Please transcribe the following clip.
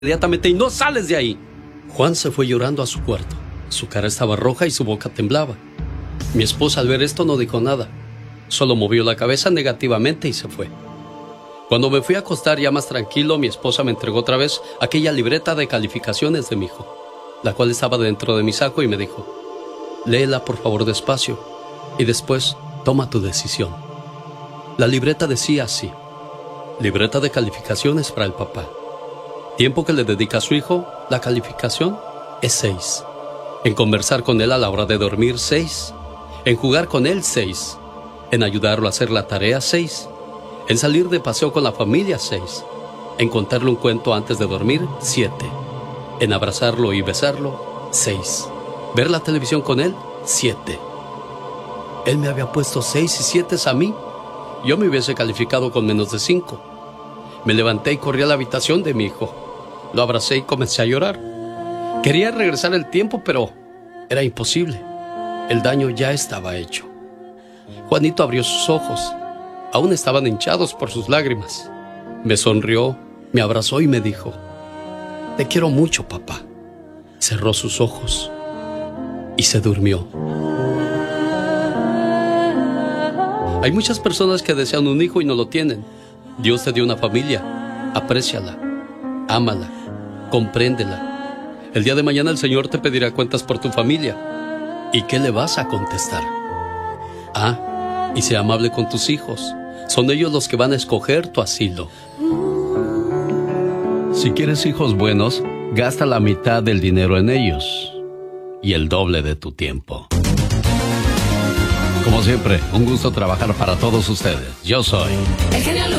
inmediatamente y no sales de ahí. Juan se fue llorando a su cuarto. Su cara estaba roja y su boca temblaba. Mi esposa al ver esto no dijo nada. Solo movió la cabeza negativamente y se fue. Cuando me fui a acostar ya más tranquilo, mi esposa me entregó otra vez aquella libreta de calificaciones de mi hijo, la cual estaba dentro de mi saco y me dijo: léela por favor despacio y después toma tu decisión. La libreta decía así: libreta de calificaciones para el papá. Tiempo que le dedica a su hijo, la calificación es 6. En conversar con él a la hora de dormir, 6. En jugar con él, 6. En ayudarlo a hacer la tarea, 6. En salir de paseo con la familia, 6. En contarle un cuento antes de dormir, 7. En abrazarlo y besarlo, 6. Ver la televisión con él, 7. Él me había puesto 6 y 7 a mí. Yo me hubiese calificado con menos de 5. Me levanté y corrí a la habitación de mi hijo. Lo abracé y comencé a llorar. Quería regresar el tiempo, pero era imposible. El daño ya estaba hecho. Juanito abrió sus ojos. Aún estaban hinchados por sus lágrimas. Me sonrió, me abrazó y me dijo: te quiero mucho, papá. Cerró sus ojos y se durmió. Hay muchas personas que desean un hijo y no lo tienen. Dios te dio una familia. Apréciala, ámala, compréndela. El día de mañana el Señor te pedirá cuentas por tu familia. ¿Y qué le vas a contestar? Y sé amable con tus hijos. Son ellos los que van a escoger tu asilo. Si quieres hijos buenos, gasta la mitad del dinero en ellos y el doble de tu tiempo. Como siempre, un gusto trabajar para todos ustedes. Yo soy el genio Lucas.